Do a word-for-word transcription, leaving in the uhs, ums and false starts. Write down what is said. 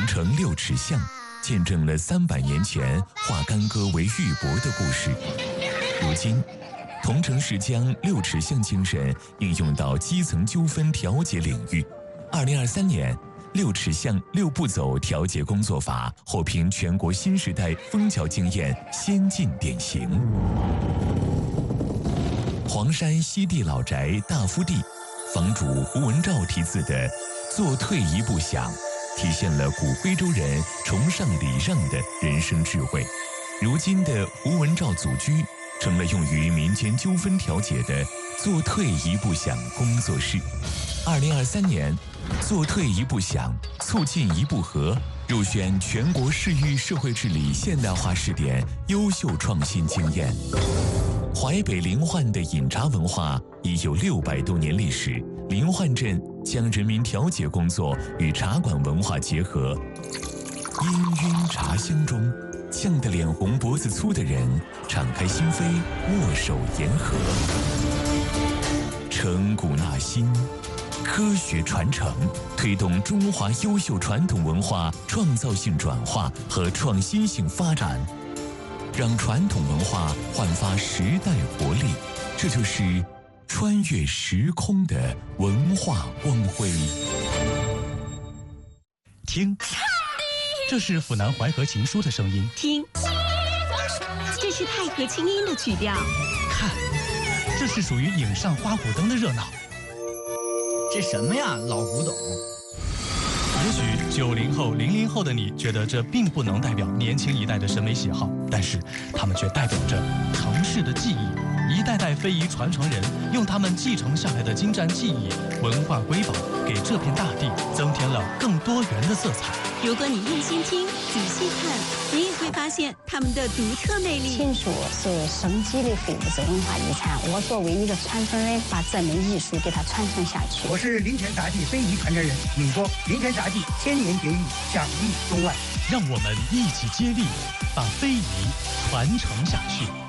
传承六尺巷，见证了三百年前化干戈为玉帛的故事。如今，桐城市将六尺巷精神应用到基层纠纷调解领域。二零二三年，六尺巷六步走调解工作法获评全国新时代枫桥经验先进典型。黄山西地老宅大福地，房主胡文照题字的“做退一步想”，体现了古徽州人崇尚礼让的人生智慧。如今的胡文照祖居成了用于民间纠纷调解的“做退一步想”工作室。二零二三年，“做退一步想，促进一步和”入选全国市域社会治理现代化试点优秀创新经验。淮北临滙的饮茶文化已有六百多年历史，临滙镇将人民调解工作与茶馆文化结合。氤氲茶香中，呛得脸红脖子粗的人敞开心扉，握手言和。承古纳新，科学传承，推动中华优秀传统文化创造性转化和创新性发展，让传统文化焕发时代活力，这就是穿越时空的文化光辉。 听，这是府南淮河情书的声音。 听，这是太和清音的曲调。 看，这是属于影上花鼓灯的热闹。 这什么呀，老古董。 也许九零后、零零后的你觉得这并不能代表年轻一代的审美喜好，但是他们却代表着城市的记忆。一代代非遗传承人用他们继承下来的精湛技艺、文化瑰宝，给这片大地增添了更多元的色彩。 如果你用心听、仔细看，你也会发现他们的独特魅力。 庆祝是生机的非物质文化遗产，我作为一个传承人，把这门艺术给它传承下去。 我是林泉杂技非遗传承人闵波，林泉杂技千年绝艺，享誉中外。 让我们一起接力，把非遗传承下去。